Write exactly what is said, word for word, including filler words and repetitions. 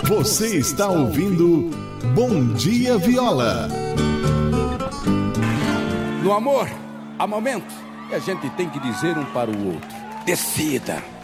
Você está ouvindo Bom Dia Viola. No amor, há momentos que a gente tem que dizer um para o outro: decida.